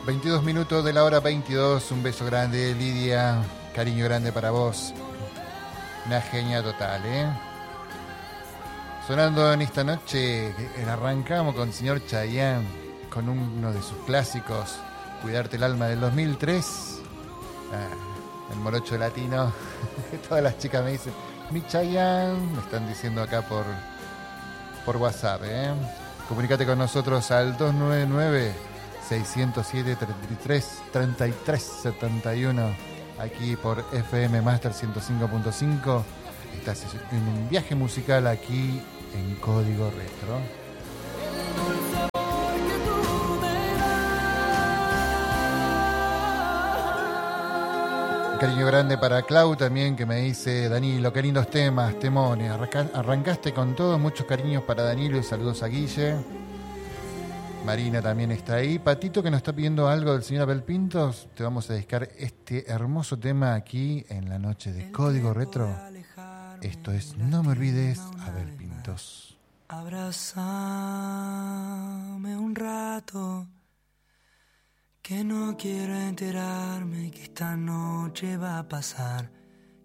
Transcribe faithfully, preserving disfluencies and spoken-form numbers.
veintidós minutos de la hora veintidós. Un beso grande, Lidia. Cariño grande para vos. Una genia total, ¿eh? Sonando en esta noche, arrancamos con el señor Chayanne, con uno de sus clásicos, Cuidarte el alma del dos mil tres. Ah, el morocho latino. Todas las chicas me dicen, mi Chayanne, me están diciendo acá por, por WhatsApp, ¿eh? Comunícate con nosotros al dos nueve nueve, seis cero siete, treinta y tres setenta y uno, aquí por F M Master ciento cinco punto cinco. Estás en un viaje musical aquí en Código Retro. Un cariño grande para Clau también, que me dice, Danilo, qué lindos temas, temones. Arrancaste con todo, muchos cariños para Danilo y saludos a Guille. Marina también está ahí. Patito, que nos está pidiendo algo del señor Abel Pintos. Te vamos a dedicar este hermoso tema aquí en la noche de Código Retro. Esto es No me olvides, Abel Pintos. Abrázame un rato, que no quiero enterarme que esta noche va a pasar